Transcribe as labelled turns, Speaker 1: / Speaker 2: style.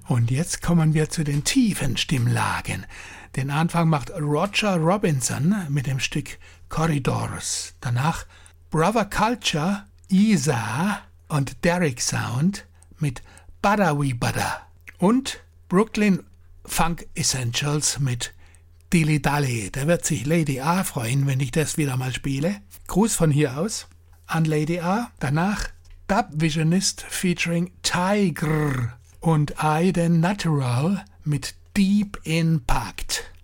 Speaker 1: Und jetzt kommen wir zu den tiefen Stimmlagen. Den Anfang macht Roger Robinson mit dem Stück Corridors. Danach Brother Culture, Isa und Derek Sound mit Badawi Bada. Und Brooklyn Funk Essentials mit Dilly Dally. Da wird sich Lady A freuen, wenn ich das wieder mal spiele. Gruß von hier aus an Lady A. Danach Dub Visionist featuring Tiger und I The Natural mit Deep Impact.